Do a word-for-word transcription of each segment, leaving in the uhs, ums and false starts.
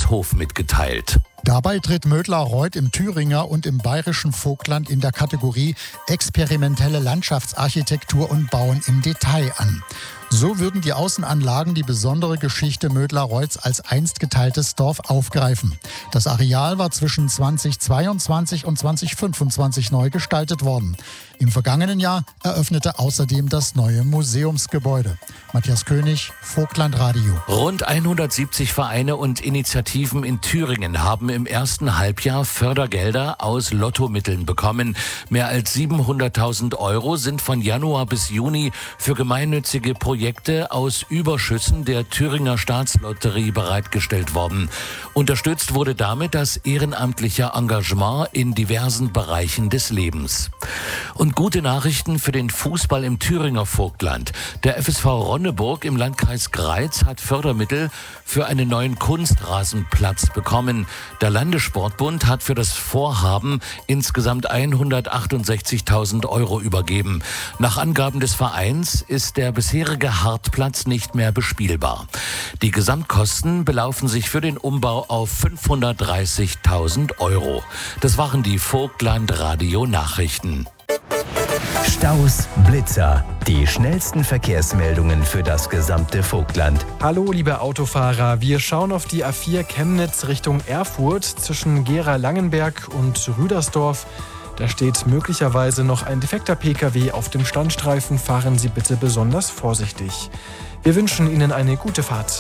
Geretshof mitgeteilt. Dabei tritt Mödlar-Reuth im Thüringer und im bayerischen Vogtland in der Kategorie experimentelle Landschaftsarchitektur und Bauen im Detail an. So würden die Außenanlagen die besondere Geschichte Mödlar-Reuths als einst geteiltes Dorf aufgreifen. Das Areal war zwischen zweitausendzweiundzwanzig und zweitausendfünfundzwanzig neu gestaltet worden. Im vergangenen Jahr eröffnete außerdem das neue Museumsgebäude. Matthias König, Vogtlandradio. Rund hundertsiebzig Vereine und Initiativen in Thüringen haben im ersten Halbjahr Fördergelder aus Lottomitteln bekommen. Mehr als siebenhunderttausend Euro sind von Januar bis Juni für gemeinnützige Projekte aus Überschüssen der Thüringer Staatslotterie bereitgestellt worden. Unterstützt wurde damit das ehrenamtliche Engagement in diversen Bereichen des Lebens. Und gute Nachrichten für den Fußball im Thüringer Vogtland. Der F S V Ronneburg im Landkreis Greiz hat Fördermittel für einen neuen Kunstrasenplatz bekommen. Der Landessportbund hat für das Vorhaben insgesamt hundertachtundsechzigtausend Euro übergeben. Nach Angaben des Vereins ist der bisherige Hartplatz nicht mehr bespielbar. Die Gesamtkosten belaufen sich für den Umbau auf fünfhundertdreißigtausend Euro. Das waren die Vogtland-Radio-Nachrichten. Staus, Blitzer, die schnellsten Verkehrsmeldungen für das gesamte Vogtland. Hallo liebe Autofahrer, wir schauen auf die A vier Chemnitz Richtung Erfurt zwischen Gera-Langenberg und Rüdersdorf. Da steht möglicherweise noch ein defekter Pkw auf dem Standstreifen. Fahren Sie bitte besonders vorsichtig. Wir wünschen Ihnen eine gute Fahrt.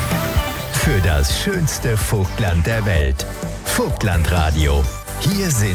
Für das schönste Vogtland der Welt. Vogtlandradio. Hier sind